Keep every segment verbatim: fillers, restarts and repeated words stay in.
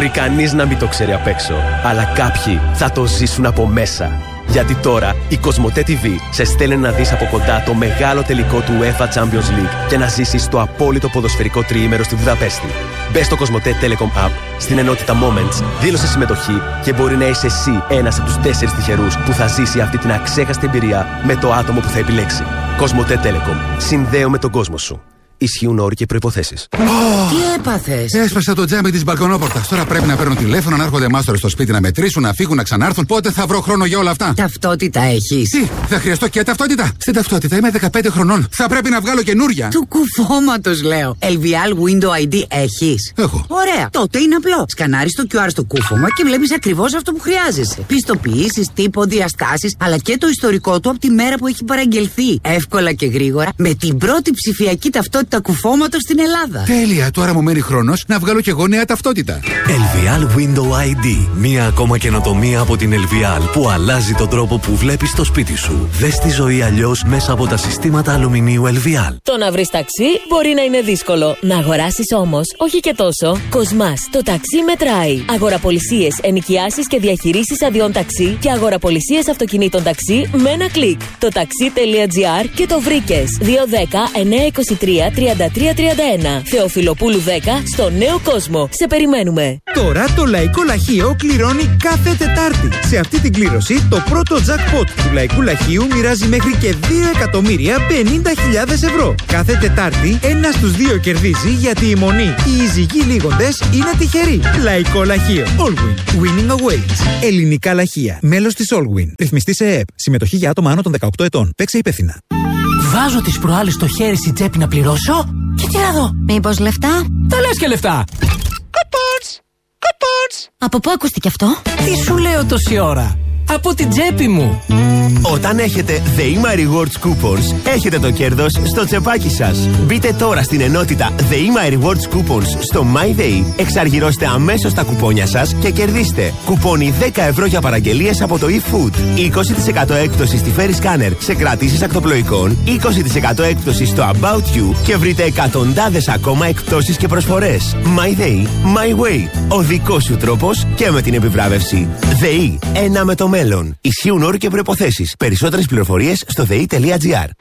Μπορεί κανείς να μην το ξέρει απ' έξω, αλλά κάποιοι θα το ζήσουν από μέσα. Γιατί τώρα η Κοσμοτέ τι βι σε στέλνει να δεις από κοντά το μεγάλο τελικό του UEFA Champions League και να ζήσεις το απόλυτο ποδοσφαιρικό τριήμερο στη Βουδαπέστη. Μπες στο Κοσμοτέ Telecom App, στην ενότητα Moments, δήλωσε συμμετοχή και μπορεί να είσαι εσύ ένας από τους τέσσερις τυχερούς που θα ζήσει αυτή την αξέχαστη εμπειρία με το άτομο που θα επιλέξει. Κοσμοτέ Telecom. Συνδέω τον κόσμο σου. Ισχύουν όροι και προϋποθέσεις. Oh, τι έπαθες? Έσπασα το τζάμι της μπαλκονόπορτας. Τώρα πρέπει να παίρνω τηλέφωνο, να έρχονται μάστορες στο σπίτι να μετρήσουν, να φύγουν, να ξανάρθουν. Πότε θα βρω χρόνο για όλα αυτά? Ταυτότητα έχεις? Τι, θα χρειαστώ και ταυτότητα? Στην ταυτότητα είμαι δεκαπέντε χρονών. Θα πρέπει να βγάλω καινούρια. Του κουφώματος λέω. ελ βι ελ Window άι ντι έχεις? Έχω. Ωραία. Τότε είναι απλό. Σκανάρεις το κιου αρ στο κούφωμα και βλέπεις ακριβώς αυτό που χρειάζεσαι. Πιστοποιήσεις, τύπο, διαστάσεις, αλλά και το ιστορικό του από τη μέρα που έχει παραγγελθεί. Εύκολα και γρήγορα με την πρώτη ψηφιακή ταυτότητα κουφώματος στην Ελλάδα. Τέλεια, τώρα μου μένει χρόνος να βγάλω κι εγώ νέα ταυτότητα. ελ βι ελ Window άι ντι. Μία ακόμα καινοτομία από την ελ βι ελ που αλλάζει τον τρόπο που βλέπεις το σπίτι σου. Δες τη ζωή αλλιώς μέσα από τα συστήματα αλουμινίου ελ βι ελ. Το να βρεις ταξί μπορεί να είναι δύσκολο. Να αγοράσεις όμως, όχι και τόσο. Κοσμάς, το ταξί μετράει. Αγοραπολισίες, ενοικιάσεις και διαχειρήσεις αδειών ταξί και αγοραπολισίες αυτοκινήτων ταξί με ένα κλικ. Το ταξί τελεία τζι άρ και το βρήκες. δύο δέκα εννιακόσια είκοσι τρία τριάντα τρία τριάντα ένα. Θεοφιλοπούλου δέκα στο Νέο Κόσμο. Σε περιμένουμε. Τώρα το Λαϊκό Λαχείο κληρώνει κάθε Τετάρτη. Σε αυτή την κλήρωση το πρώτο jackpot του Λαϊκού Λαχείου μοιράζει μέχρι και δύο εκατομμύρια πενήντα χιλιάδες ευρώ. Κάθε Τετάρτη ένας στους δύο κερδίζει γιατί η μονή, οι εισηγοί λίγοντες είναι τυχεροί. Λαϊκό Λαχείο. Allwin. Winning awaits. Ελληνικά λαχεία. Μέλος της Allwin. Ρυθμιστή σε ΕΕΠ. Συμμετοχή για άτομα άνω των δεκαοκτώ ετών. Παίξε υπεύθυνα. Βάζω τις προάλλες στο χέρι στην τσέπη να πληρώσω και τι να δω? Μήπως λεφτά? Τα λες και λεφτά. Κουπόνς! Κουπόνς! Από πού ακούστηκε αυτό? Τι σου λέω τόση ώρα? Από την τσέπη μου. Όταν έχετε The Ema Rewards Coupons, έχετε το κέρδος στο τσεπάκι σας. Μπείτε τώρα στην ενότητα The Ema Rewards Coupons στο MyDay, εξαργυρώστε αμέσως τα κουπόνια σας και κερδίστε κουπόνι δέκα ευρώ για παραγγελίες από το eFood, είκοσι τοις εκατό έκπτωση στη Ferry Scanner σε κρατήσεις ακτοπλοϊκών, είκοσι τοις εκατό έκπτωση στο About You και βρείτε εκατοντάδες ακόμα εκπτώσεις και προσφορές. MyDay, My Way. Ο δικός σου τρόπος και με την επιβράβευση. ΔΕΗ, ένα με το μέλλον. Ισχύουν όροι και προϋποθέσεις. Περισσότερες πληροφορίες στο δε ι τελεία τζι άρ.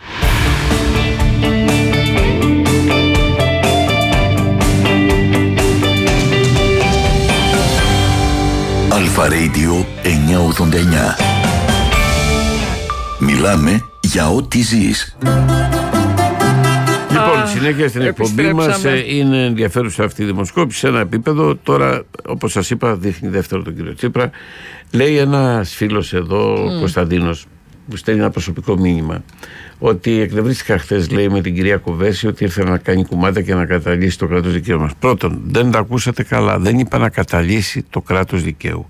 Αλφα Radio εννιακόσια ογδόντα εννιά. Μιλάμε για ό,τι ζεις. Λοιπόν, συνέχεια στην εκπομπή μας, είναι ενδιαφέρουσα αυτή η δημοσκόπηση σε ένα επίπεδο. Τώρα, όπως σας είπα, δείχνει δεύτερο τον κύριο Τσίπρα. Λέει ένας φίλος εδώ, mm. Κωνσταντίνος, που στέλνει ένα προσωπικό μήνυμα, ότι εκνευρίστηκα χθες, λέει, με την κυρία Κοβέση, ότι ήρθε να κάνει κουμάντα και να καταλύσει το κράτος δικαίου μας. Πρώτον, δεν τα ακούσατε καλά. Δεν είπα να καταλύσει το κράτος δικαίου.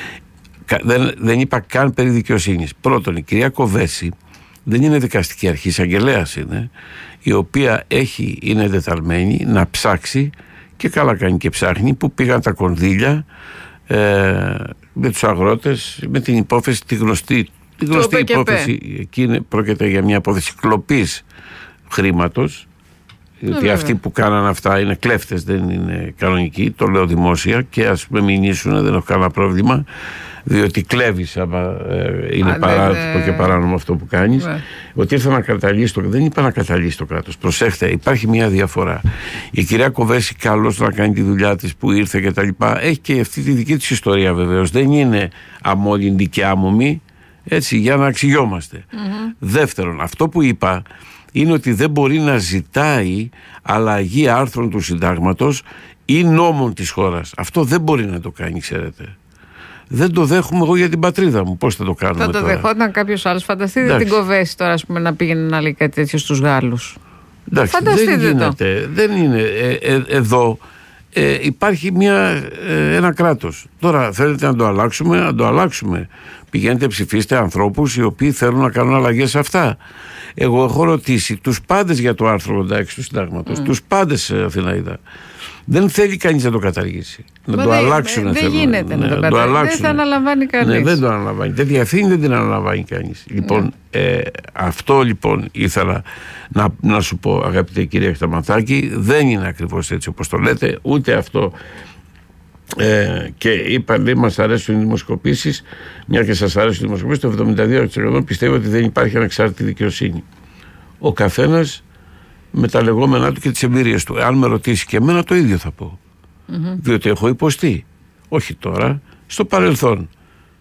Δεν, δεν είπα καν περί δικαιοσύνης. Πρώτον, η κυρία Κοβέση δεν είναι δικαστική αρχή, εισαγγελέας είναι, η οποία έχει, είναι εντεταλμένη να ψάξει, και καλά κάνει και ψάχνει, που πήγαν τα κονδύλια ε, με τους αγρότες, με την υπόθεση τη γνωστή, τη γνωστή υπόθεση. Εκεί πρόκειται για μια υπόθεση κλοπής χρήματος, γιατί ναι, αυτοί που κάναν αυτά είναι κλέφτες, δεν είναι κανονικοί, το λέω δημόσια, και ας με μηνύσουν, δεν έχω κανένα πρόβλημα, διότι κλέβεις άμα ε, είναι παράδειγμα και παράνομο αυτό που κάνεις. Ναι. Ότι ήρθε να καταλύσει το, δεν είπα να καταλύσει το κράτος. Προσέχτε, υπάρχει μια διαφορά. Η κυρία Κοβέση, καλώς να κάνει τη δουλειά της που ήρθε και τα λοιπά, έχει και αυτή τη δική της ιστορία βεβαίως. Δεν είναι αμόλυντη και άμομη, έτσι, για να αξιόμαστε. Mm-hmm. Δεύτερον, αυτό που είπα είναι ότι δεν μπορεί να ζητάει αλλαγή άρθρων του συντάγματος ή νόμων της χώρας. Αυτό δεν μπορεί να το κάνει, ξέρετε. Δεν το δέχομαι εγώ για την πατρίδα μου. Πώς θα το κάνουμε τώρα? Θα το τώρα? δεχόταν κάποιος άλλος. Φανταστείτε. Εντάξει. Την Κοβέση τώρα, ας πούμε, να πήγαινε να λέει κάτι τέτοιο στους Γάλλους. Εντάξει, φανταστείτε δεν γίνεται. το. Δεν είναι. Ε, ε, εδώ ε, υπάρχει μια, ε, ένα κράτος. Τώρα θέλετε να το αλλάξουμε, να το αλλάξουμε. Πηγαίνετε, ψηφίστε ανθρώπους οι οποίοι θέλουν να κάνουν αλλαγές σε αυτά. Εγώ έχω ρωτήσει τους πάντες για το άρθρο ογδόντα έξι του συντάγματος. Mm. Τους πάντες, Αθηναίδα. Δεν θέλει κανείς να το καταργήσει. Να Μα το δε, αλλάξουν. Δεν θέλουν, γίνεται ναι, να το καταργήσει. Δεν θα αναλαμβάνει κανείς. Ναι, δεν το αναλαμβάνει. Τέτοια ευθύνη δεν την αναλαμβάνει κανείς. Λοιπόν, ναι. ε, αυτό λοιπόν ήθελα να, να σου πω, αγαπητέ κυρία Χταμανθάκη, δεν είναι ακριβώς έτσι όπως το λέτε. Ούτε αυτό Ε, και είπα, λέει, μας αρέσουν οι δημοσκοπήσεις, μια και σας αρέσουν οι δημοσκοπήσεις, το εβδομήντα δύο τοις εκατό πιστεύει ότι δεν υπάρχει ανεξάρτητη δικαιοσύνη. Ο καθένας με τα λεγόμενά του και τις εμπειρίες του. Αν με ρωτήσει και εμένα, το ίδιο θα πω. Mm-hmm. Διότι έχω υποστεί, όχι τώρα, στο παρελθόν,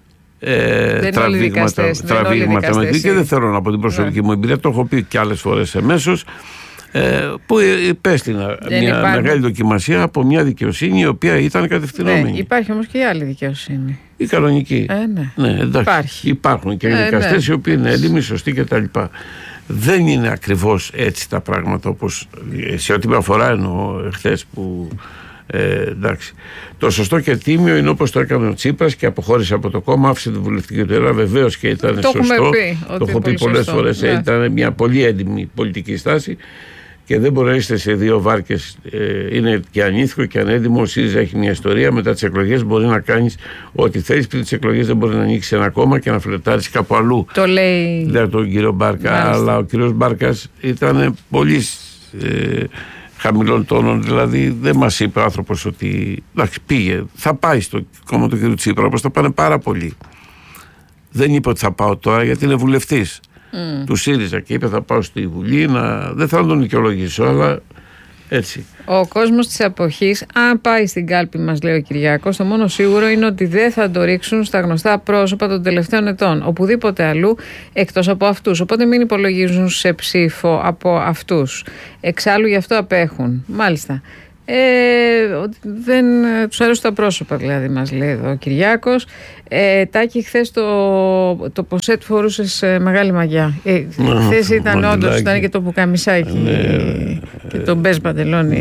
ε, τραβήγματα, τραβήγματα με δίκαια, και δεν θέλω να πω την προσωπική yeah. μου εμπειρία, το έχω πει και άλλες φορές εμέσως, ε, που υπέστηνα μια υπάρχει. μεγάλη δοκιμασία από μια δικαιοσύνη η οποία ήταν κατευθυνόμενη. Ναι, υπάρχει όμως και η άλλη δικαιοσύνη. Η κανονική. Ε, ναι. Ναι, εντάξει, υπάρχει. Υπάρχουν και οι ε, δικαστές ναι. οι οποίοι είναι έντιμοι, σωστοί κτλ. Δεν είναι ακριβώς έτσι τα πράγματα, όπως σε ό,τι με αφορά εννοώ χθες που ε, εντάξει. Το σωστό και τίμιο είναι όπως το έκανε ο Τσίπρας και αποχώρησε από το κόμμα, άφησε τη βουλευτική του έδρα. Βεβαίως και ήταν το σωστό. Πει, το έχω πει πολλές σωστό. φορές. Ναι. Ήταν μια πολύ έντιμη πολιτική στάση και δεν μπορεί να είστε σε δύο βάρκες. Ε, είναι και ανήθικο και ανέντιμο. Ο ΣΥΡΙΖΑ έχει μια ιστορία. Μετά τις εκλογές μπορεί να κάνεις ό,τι θέλεις. Πριν τις εκλογές δεν μπορεί να ανοίξει ένα κόμμα και να φλερτάρεις κάπου αλλού. Το λέει. Δηλαδή τον κύριο Μπάρκα. Μάλιστα. Αλλά ο κύριος Μπάρκας ήταν πολύ ε, χαμηλών τόνων. Δηλαδή δεν μας είπε ο άνθρωπος ότι εντάξει, πήγε. Θα πάει στο κόμμα του κύριου Τσίπρα, όπως θα πάνε πάρα πολλοί. Δεν είπε ότι θα πάω τώρα γιατί είναι βουλευτής. Mm. Του ΣΥΡΙΖΑ και είπε θα πάω στη Βουλή να... δεν θα τον δικαιολογήσω, αλλά έτσι. Ο κόσμος της εποχής, αν πάει στην κάλπη, μας λέει ο Κυριάκος, το μόνο σίγουρο είναι ότι δεν θα το ρίξουν στα γνωστά πρόσωπα των τελευταίων ετών, οπουδήποτε αλλού εκτός από αυτούς. Οπότε μην υπολογίζουν σε ψήφο από αυτούς. Εξάλλου γι' αυτό απέχουν. Μάλιστα. Ε, δεν τους αρέσουν τα πρόσωπα, δηλαδή, μας λέει εδώ ο Κυριάκος. ε, Τάκη, χθες το, το ποσέτ φορούσες ε, μεγάλη μαγιά. ε, Χθες ήταν όντως, ήταν και το πουκαμισάκι ναι, και το μπες παντελόνι.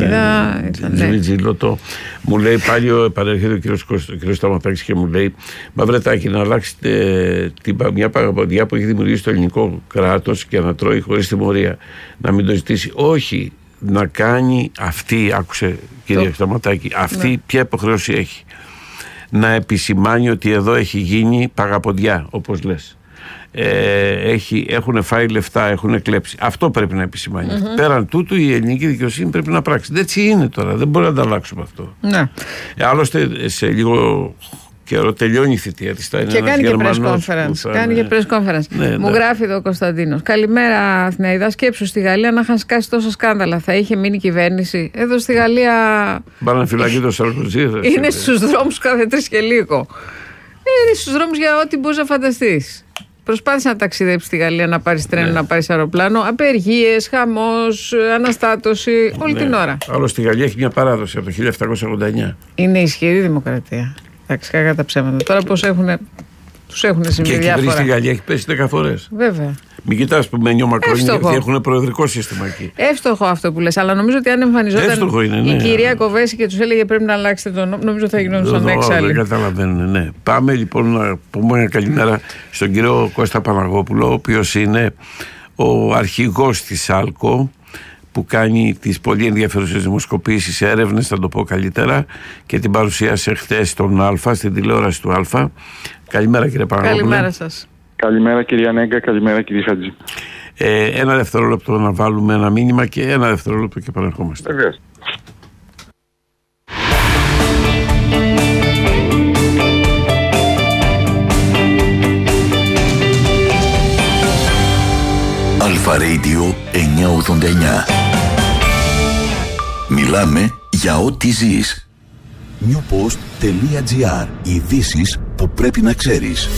Τζιλοτό. Μου λέει πάλι, παρέρχεται ο κύριος, ο κύριος Σταματάκης και μου λέει, μα βρε Τάκη, να αλλάξετε την, μια παγαποντιά που έχει δημιουργήσει το ελληνικό κράτος και να τρώει χωρίς τιμωρία, να μην το ζητήσει. Όχι, να κάνει αυτή, άκουσε κύριε Σταματάκη, αυτή ναι. ποια υποχρέωση έχει? Να επισημάνει ότι εδώ έχει γίνει παγαποντιά, όπως λες. Ε, έχει, έχουν φάει λεφτά, έχουν κλέψει. Αυτό πρέπει να επισημάνει. Mm-hmm. Πέραν τούτου η ελληνική δικαιοσύνη πρέπει να πράξει. Έτσι είναι τώρα, δεν μπορεί να τα αλλάξουμε αυτό. Ναι. Ε, άλλωστε σε λίγο καιρό τελειώνει η θητεία της. Και κάνει και press conference. Κάνει και press conference. Ναι, Μου ναι. γράφει εδώ ο Κωνσταντίνος. Καλημέρα Αθηναίδα. Σκέψου στη Γαλλία να είχαν σκάσει τόσα σκάνδαλα. Θα είχε μείνει κυβέρνηση. Εδώ στη Γαλλία. Πάνε φυλακή το Σαρκοζή. Είναι στους δρόμους κάθε τρεις και λίγο. Είναι στους δρόμους για ό,τι μπορείς να φανταστείς. Προσπάθησε να ταξιδέψει στη Γαλλία, να πάρει τρένο, ναι. να πάρει αεροπλάνο. Απεργίες, χαμός, αναστάτωση, όλη ναι. την ώρα. Άλλο στη Γαλλία έχει μια παράδοση από το χίλια επτακόσια ογδόντα εννιά. Είναι ισχυρή δημοκρατία. Εντάξει, κακά τα ψέματα. Τώρα πώς έχουν. Τους έχουν συμβεί διάφορα. Και η στη Γαλλία έχει πέσει δέκα φορές. Βέβαια. Μην κοιτάς που μένει ο Μακρόν, γιατί έχουν προεδρικό σύστημα εκεί. Εύστοχο αυτό που λες, αλλά νομίζω ότι αν εμφανιζόταν είναι, ναι. η κυρία Κοβέση και τους έλεγε πρέπει να αλλάξετε τον νόμο, νομίζω θα γινόντουσαν έξαλλοι. Δεν καταλαβαίνουν, ναι. Πάμε λοιπόν να πούμε μια καλημέρα στον κύριο Κώστα Παναγόπουλο, ο οποίος είναι ο αρχηγός της ΑΛΚΟ, που κάνει τις πολύ ενδιαφέρουσες δημοσκοπήσεις, έρευνες, θα το πω καλύτερα, και την παρουσίασε χθες στον Α, στην τηλεόραση του Α. Καλημέρα κύριε Παναγόπουλο. Καλημέρα σας. Καλημέρα κυρία Νέγκα, καλημέρα κύριε Χατζή. Ε, ένα δευτερόλεπτο να βάλουμε ένα μήνυμα και ένα δευτερόλεπτο και επανερχόμαστε. Βεβαίως. Αλφα Radio εννιακόσια ογδόντα εννιά. Μιλάμε για ό,τι ζεις. newpost.gr. Ειδήσεις που πρέπει να ξέρεις.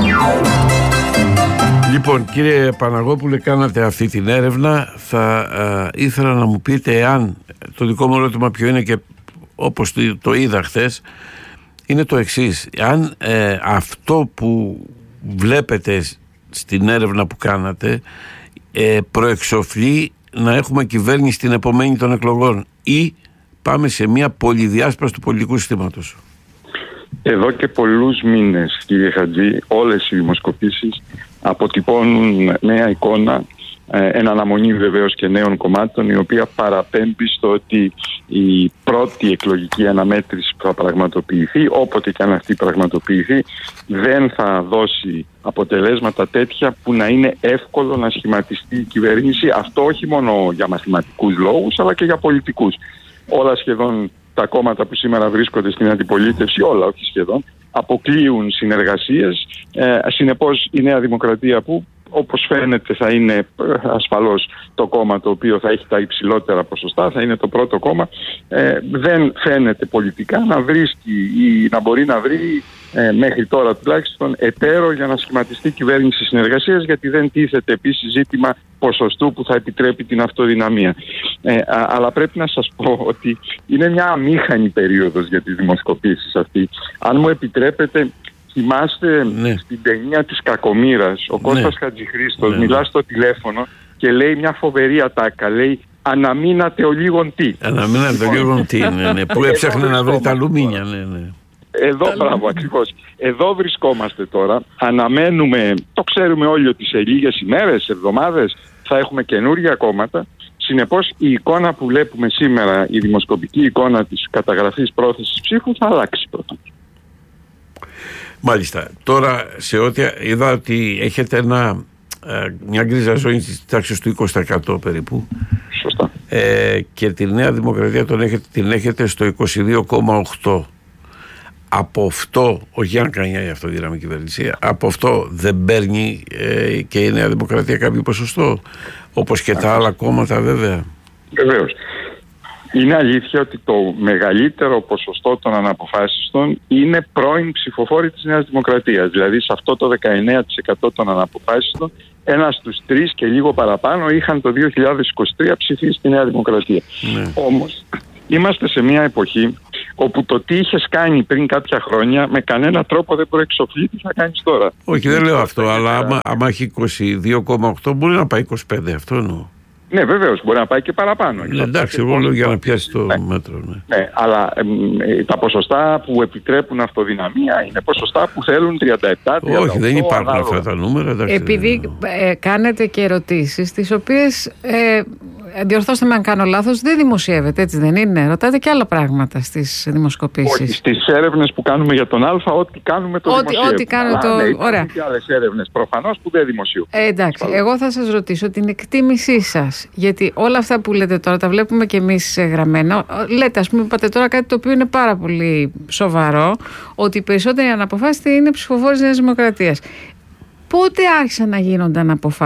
Λοιπόν, κύριε Παναγόπουλε, κάνατε αυτή την έρευνα. Θα α, ήθελα να μου πείτε εάν το δικό μου ερώτημα ποιο είναι και όπως το, το είδα χθες, είναι το εξής. Αν ε, αυτό που βλέπετε στην έρευνα που κάνατε ε, προεξοφλεί να έχουμε κυβέρνηση την επομένη των εκλογών ή πάμε σε μια πολυδιάσπαση του πολιτικού συστήματος? Εδώ και πολλούς μήνες, κύριε Χατζή, όλες οι δημοσκοπήσεις αποτυπώνουν νέα εικόνα, ε, εν αναμονή βεβαίως και νέων κομμάτων, η οποία παραπέμπει στο ότι η πρώτη εκλογική αναμέτρηση που θα πραγματοποιηθεί, όποτε και αν αυτή πραγματοποιηθεί, δεν θα δώσει αποτελέσματα τέτοια που να είναι εύκολο να σχηματιστεί η κυβέρνηση. Αυτό όχι μόνο για μαθηματικούς λόγους, αλλά και για πολιτικούς. Όλα σχεδόν τα κόμματα που σήμερα βρίσκονται στην αντιπολίτευση, όλα όχι σχεδόν, αποκλείουν συνεργασίες. Ε, συνεπώς η Νέα Δημοκρατία, που όπως φαίνεται θα είναι ασφαλώς το κόμμα το οποίο θα έχει τα υψηλότερα ποσοστά, θα είναι το πρώτο κόμμα, ε, δεν φαίνεται πολιτικά να βρίσκει ή να μπορεί να βρει ε, μέχρι τώρα τουλάχιστον εταίρο για να σχηματιστεί κυβέρνηση συνεργασίας, γιατί δεν τίθεται επίσης ζήτημα ποσοστού που θα επιτρέπει την αυτοδυναμία. Ε, α, αλλά πρέπει να σας πω ότι είναι μια αμήχανη περίοδος για τις δημοσκοπήσεις αυτή. Αν μου επιτρέπετε, θυμάστε ναι. στην ταινία της Κακομοίρας, ο Κώστας ναι. Χατζηχρήστος ναι. μιλά στο τηλέφωνο και λέει μια φοβερή ατάκα, λέει «Αναμείνατε ο λίγον τι». Αναμείνατε ο λίγον τι, ναι, ναι, που έψαχνε να βρει τα αλουμίνια, ναι, ναι. Εδώ, μπράβο, ακριβώς. Εδώ βρισκόμαστε τώρα, αναμένουμε, το ξέρουμε όλοι ότι σε λίγες ημέρες, εβδομάδες θα έχουμε καινούργια κόμματα. Συνεπώς η εικόνα που βλέπουμε σήμερα, η δημοσκοπική εικόνα της καταγραφής πρόθεσης ψήφου θα αλλάξει πρώτα. Μάλιστα. Τώρα σε ό,τι είδα ότι έχετε ένα, μια γκρίζα ζώνη της τάξης του είκοσι τοις εκατό περίπου. Σωστά. Ε, και τη Νέα Δημοκρατία τον έχετε, την έχετε στο είκοσι δύο κόμμα οκτώ. Από αυτό, όχι αν κάνει η αυτοδύναμη κυβέρνηση, από αυτό δεν παίρνει ε, και η Νέα Δημοκρατία κάποιο ποσοστό, όπως και τα άλλα κόμματα βέβαια. Βεβαίως. Είναι αλήθεια ότι το μεγαλύτερο ποσοστό των αναποφάσιστων είναι πρώην ψηφοφόροι της Νέας Δημοκρατίας. Δηλαδή σε αυτό το δεκαεννέα τοις εκατό των αναποφάσιστων, ένα στους τρεις και λίγο παραπάνω είχαν το δύο χιλιάδες είκοσι τρία ψηφίσει στη Νέα Δημοκρατία. Ναι. Όμως είμαστε σε μια εποχή όπου το τι είχες κάνει πριν κάποια χρόνια με κανένα τρόπο δεν προεξοφλεί τι θα κάνεις τώρα. Όχι, δεν λέω αυτό, αλλά άμα, άμα έχει είκοσι δύο κόμμα οκτώ μπορεί να πάει είκοσι πέντε, αυτό εννοώ. Ναι, βεβαίως, μπορεί να πάει και παραπάνω. Ναι, εντάξει, εγώ λέω για να πιάσει το ναι. μέτρο. Ναι, ναι αλλά ε, τα ποσοστά που επιτρέπουν αυτοδυναμία είναι ποσοστά που θέλουν τριάντα επτά τριάντα οκτώ. Όχι, δεν υπάρχουν αυτά τα νούμερα. Εντάξει, επειδή ε, κάνετε και ερωτήσεις, τις οποίες, ε, διορθώστε με αν κάνω λάθος, δεν δημοσιεύετε, έτσι δεν είναι? Ρωτάτε και άλλα πράγματα στις δημοσκοπήσεις. Όχι, στις έρευνες που κάνουμε για τον Α, ό,τι κάνουμε το δημοσιεύουμε. Ό,τι κάνουμε το... Ναι, Ωραία. Και άλλες έρευνες προφανώς που δεν δημοσιεύουν. Ε, εντάξει, Φαλώς. εγώ θα σας ρωτήσω την εκτίμησή σας. Γιατί όλα αυτά που λέτε τώρα τα βλέπουμε και εμείς γραμμένα. Λέτε, ας πούμε, είπατε τώρα κάτι το οποίο είναι πάρα πολύ σοβαρό, ότι οι περισσότεροι αναποφάσιστοι είναι ψηφοφόροι της Νέας Δημοκρατίας. Πότε άρχισαν να γίνονται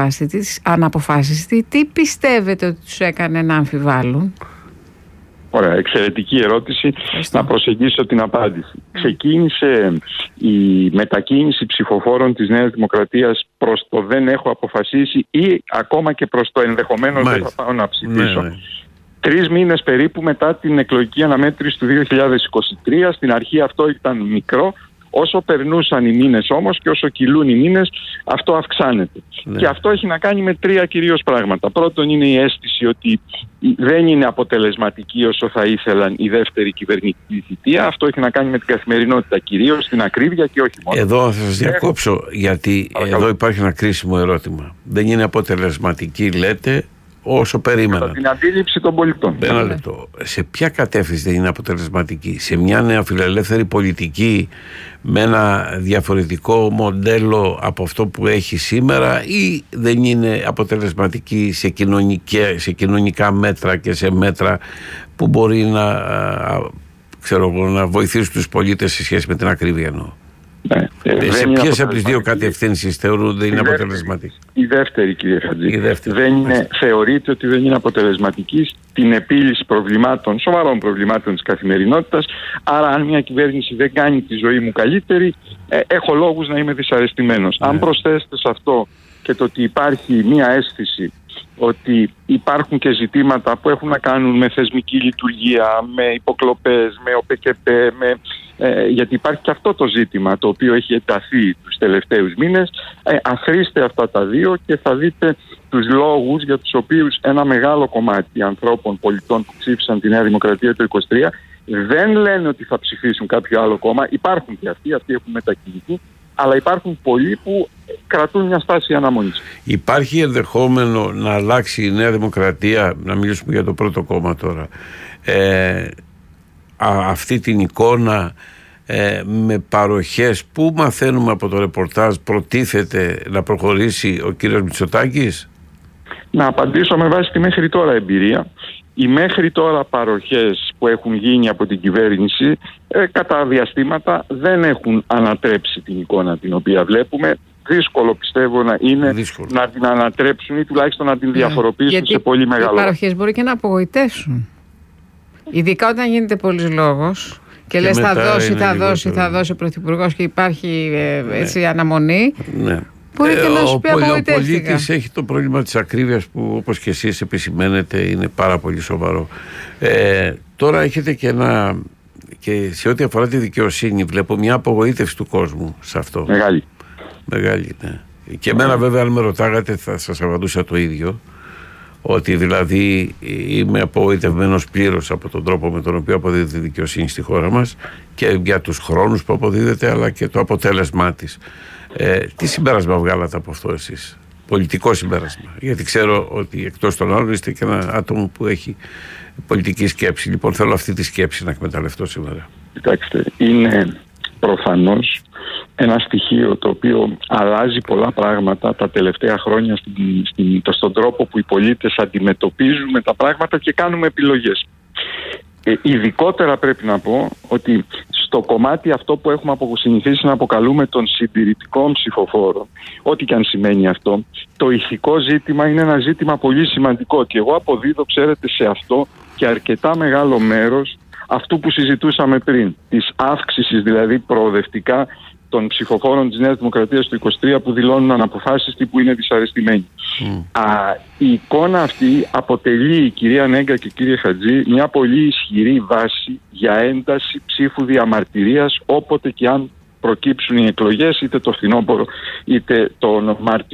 αναποφάσιστοι, τι πιστεύετε ότι τους έκανε να αμφιβάλλουν? Ωραία, εξαιρετική ερώτηση. Ευχαριστώ. Να προσεγγίσω την απάντηση. Mm. Ξεκίνησε η μετακίνηση ψηφοφόρων της Νέας Δημοκρατίας προς το δεν έχω αποφασίσει ή ακόμα και προς το ενδεχομένως δεν θα πάω να ψηφίσω. Ναι, ναι. Τρεις μήνες περίπου μετά την εκλογική αναμέτρηση του δύο χιλιάδες είκοσι τρία, στην αρχή αυτό ήταν μικρό. Όσο περνούσαν οι μήνες όμως και όσο κυλούν οι μήνες, αυτό αυξάνεται. Ναι. Και αυτό έχει να κάνει με τρία κυρίως πράγματα. Πρώτον είναι η αίσθηση ότι δεν είναι αποτελεσματική όσο θα ήθελαν η δεύτερη κυβερνητική θητεία. Αυτό έχει να κάνει με την καθημερινότητα κυρίως, την ακρίβεια και όχι μόνο. Εδώ θα σας διακόψω, γιατί Παρακαλώ. Εδώ υπάρχει ένα κρίσιμο ερώτημα. Δεν είναι αποτελεσματική, λέτε, όσο περίμενα. Κατά την αντίληψη των πολιτών. Ένα λεπτό. Σε ποια κατεύθυνση δεν είναι αποτελεσματική? Σε μια νεοφιλελεύθερη πολιτική με ένα διαφορετικό μοντέλο από αυτό που έχει σήμερα, ή δεν είναι αποτελεσματική σε, σε κοινωνικά μέτρα και σε μέτρα που μπορεί να, ξέρω, να βοηθήσουν τους πολίτες σε σχέση με την ακρίβεια εννοώ? Ναι, ε, σε ποιες από τις δύο κατευθύνσεις θεωρούνται είναι αποτελεσματική? Η δεύτερη, κύριε Χατζή, δεν είναι, θεωρείται ότι δεν είναι αποτελεσματική στην επίλυση προβλημάτων, σοβαρών προβλημάτων της καθημερινότητας. Άρα αν μια κυβέρνηση δεν κάνει τη ζωή μου καλύτερη, ε, έχω λόγους να είμαι δυσαρεστημένος. Ναι. Αν προσθέσετε σε αυτό και το ότι υπάρχει μια αίσθηση ότι υπάρχουν και ζητήματα που έχουν να κάνουν με θεσμική λειτουργία, με υποκλοπές, με ΟΠΕΚΕΠΕ, με, ε, γιατί υπάρχει και αυτό το ζήτημα το οποίο έχει ενταθεί τους τελευταίους μήνες. Ε, αφρίστε αυτά τα δύο και θα δείτε τους λόγους για τους οποίους ένα μεγάλο κομμάτι ανθρώπων, πολιτών που ψήφισαν τη Νέα Δημοκρατία το είκοσι τρία δεν λένε ότι θα ψηφίσουν κάποιο άλλο κόμμα. Υπάρχουν και αυτοί, αυτοί έχουν μετακινηθεί, αλλά υπάρχουν πολλοί που κρατούν μια στάση αναμονής. Υπάρχει ενδεχόμενο να αλλάξει η Νέα Δημοκρατία, να μιλήσουμε για το πρώτο κόμμα τώρα, ε, α, αυτή την εικόνα ε, με παροχές που μαθαίνουμε από το ρεπορτάζ προτίθεται να προχωρήσει ο κύριος Μητσοτάκης? Να απαντήσω με βάση τη μέχρι τώρα εμπειρία. Οι μέχρι τώρα παροχές που έχουν γίνει από την κυβέρνηση ε, κατά διαστήματα δεν έχουν ανατρέψει την εικόνα την οποία βλέπουμε. Δύσκολο πιστεύω να είναι Δύσκολο. να την ανατρέψουν ή τουλάχιστον να την διαφοροποιήσουν yeah. σε πολύ μεγάλο. Οι παροχές μπορεί και να απογοητεύσουν. Ειδικά όταν γίνεται πολλής λόγος και, και λες θα δώσει, θα δώσει, θα δώσει ο Πρωθυπουργός και υπάρχει ε, ναι. έτσι αναμονή. Ναι. Μπορεί και να σου πει απογοητεύτηκα. Ο πολίτης έχει το πρόβλημα της ακρίβειας που όπως και εσείς επισημαίνετε είναι πάρα πολύ σοβαρό. Ε, τώρα έχετε και ένα, και σε ό,τι αφορά τη δικαιοσύνη βλέπω μια απογοήτευση του κόσμου σε αυτό. Μεγάλη. Μεγάλη, ναι. Και εμένα βέβαια αν με ρωτάγατε θα σας απαντούσα το ίδιο. Ότι δηλαδή είμαι απογοητευμένος πλήρως από τον τρόπο με τον οποίο αποδίδεται η δικαιοσύνη στη χώρα μας και για τους χρόνους που αποδίδεται αλλά και το αποτέλεσμά της. Ε, τι συμπέρασμα βγάλατε από αυτό εσείς? Πολιτικό συμπέρασμα. Γιατί ξέρω ότι εκτός των άλλων είστε και ένα άτομο που έχει πολιτική σκέψη. Λοιπόν θέλω αυτή τη σκέψη να εκμεταλλευτώ σήμερα. Κοιτάξτε, είναι προφανώς ένα στοιχείο το οποίο αλλάζει πολλά πράγματα τα τελευταία χρόνια στην, στην, στον τρόπο που οι πολίτες αντιμετωπίζουμε τα πράγματα και κάνουμε επιλογές. Ε, ειδικότερα πρέπει να πω ότι στο κομμάτι αυτό που έχουμε συνηθίσει να αποκαλούμε των συντηρητικών ψηφοφόρων, ό,τι και αν σημαίνει αυτό, το ηθικό ζήτημα είναι ένα ζήτημα πολύ σημαντικό και εγώ αποδίδω, ξέρετε, σε αυτό και αρκετά μεγάλο μέρος αυτού που συζητούσαμε πριν, της αύξησης δηλαδή προοδευτικά των ψηφοφόρων της Νέας Δημοκρατίας του είκοσι τρία που δηλώνουν αναποφάσιστοι, που είναι δυσαρεστημένοι. Mm. Α, η εικόνα αυτή αποτελεί, κυρία Νέγκα και κύριε Χατζή, μια πολύ ισχυρή βάση για ένταση ψήφου διαμαρτυρίας όποτε και αν προκύψουν οι εκλογές, είτε το φθινόπωρο είτε τον Μάρτιο.